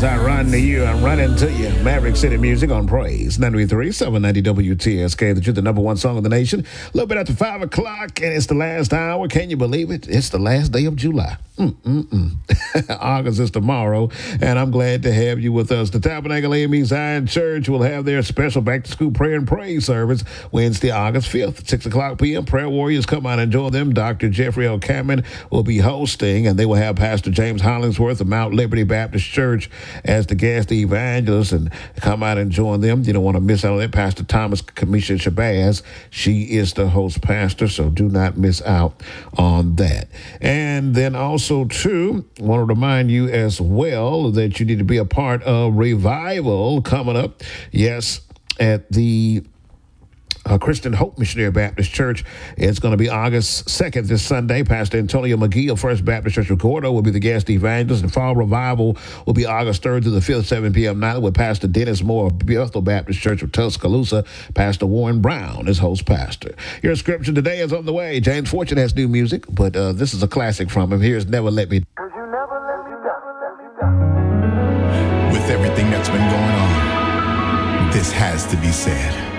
as I run to you, I'm running to you. Maverick City Music on Praise 93.3, 790 WTSK, the truth, the number one song of the nation. A little bit after 5 o'clock, and it's the last hour. Can you believe it? It's the last day of July. August is tomorrow, and I'm glad to have you with us. The Tabernacle AME Zion Church will have their special back-to-school prayer and praise service Wednesday, August 5th, 6 o'clock p.m. Prayer warriors come out and join them. Dr. Jeffrey L. Cameron will be hosting, and they will have Pastor James Hollingsworth of Mount Liberty Baptist Church as the guest evangelist, and come out and join them. You don't want to miss out on that. Pastor Thomas Kamisha Shabazz, she is the host pastor, so do not miss out on that. And then also, too, I want to remind you as well that you need to be a part of Revival coming up. Yes, at the Christian Hope Missionary Baptist Church. It's going to be August 2nd, this Sunday. Pastor Antonio McGee of First Baptist Church of Gordo will be the guest evangelist, and Fall Revival will be August 3rd through the 5th, 7 p.m. night with Pastor Dennis Moore of Bethel Baptist Church of Tuscaloosa. Pastor Warren Brown is host pastor. Your scripture today is on the way. James Fortune has new music, but this is a classic from him. Here's Never Let Me Down. With everything that's been going on, this has to be said.